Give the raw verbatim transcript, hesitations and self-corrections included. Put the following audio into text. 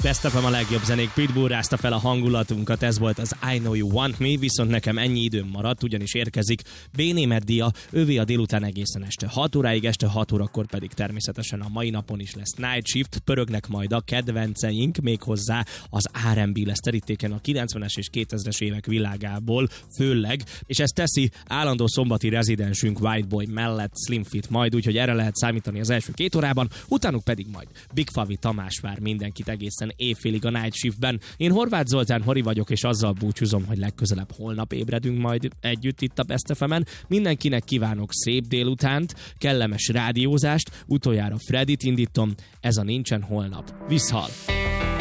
Best of a legjobb zenék, Pitbull rázta fel a hangulatunkat, ez volt az I Know You Want Me, viszont nekem ennyi időm maradt, ugyanis érkezik B. Németh Dia, ővé a délután egészen este hat óráig, este hat órakor pedig természetesen a mai napon is lesz Night Shift, pörögnek majd a kedvenceink, méghozzá az er end bé lesz terítéken a kilencvenes és kétezres évek világából főleg, és ezt teszi állandó szombati rezidensünk White Boy mellett Slim Fit majd, úgyhogy erre lehet számítani az első két órában, utánuk pedig majd Big Favi Tamás vár mindenkit egészen évfélig a Night Shiftben. Én Horváth Zoltán Hori vagyok, és azzal búcsúzom, hogy legközelebb holnap ébredünk majd együtt itt a Best ef em-en. Mindenkinek kívánok szép délutánt, kellemes rádiózást, utoljára Freddit indítom, ez a Nincsen Holnap. Viszhal!